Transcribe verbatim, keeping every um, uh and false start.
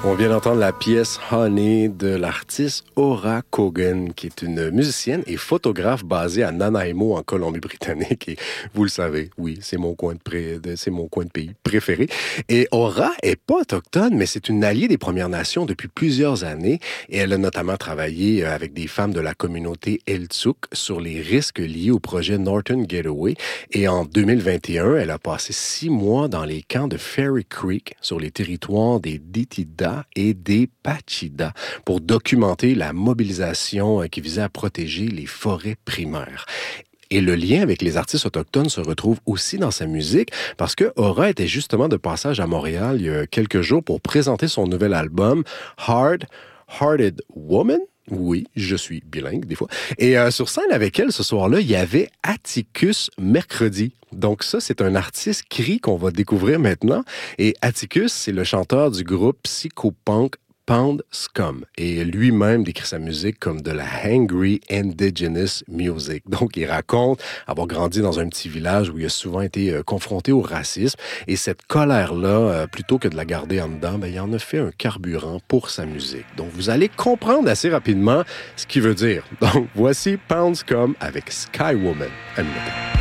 On vient d'entendre la pièce Honey de l'artiste Aura Cogan, qui est une musicienne et photographe basée à Nanaimo, en Colombie-Britannique. Et vous le savez, oui, c'est mon coin de, pré... c'est mon coin de pays préféré. Et Aura est pas autochtone, mais c'est une alliée des Premières Nations depuis plusieurs années. Et elle a notamment travaillé avec des femmes de la communauté Heiltsuk sur les risques liés au projet Northern Gateway. Et en deux mille vingt et un, elle a passé six mois dans les camps de Fairy Creek, sur les territoires des Ditida et des Pachida, pour documenter la mobilisation qui visait à protéger les forêts primaires. Et le lien avec les artistes autochtones se retrouve aussi dans sa musique, parce que Aura était justement de passage à Montréal il y a quelques jours pour présenter son nouvel album Hard Hearted Woman. Oui, je suis bilingue des fois. Et euh, sur scène avec elle ce soir-là, il y avait Atticus Mercredi. Donc ça, c'est un artiste cri qu'on va découvrir maintenant. Et Atticus, c'est le chanteur du groupe psychopunk Pound Scum. Et lui-même décrit sa musique comme de la Hangry Indigenous Music. Donc, il raconte avoir grandi dans un petit village où il a souvent été euh, confronté au racisme. Et cette colère-là, euh, plutôt que de la garder en dedans, ben, il en a fait un carburant pour sa musique. Donc, vous allez comprendre assez rapidement ce qu'il veut dire. Donc, voici Pound Scum avec Sky Woman. À minuit.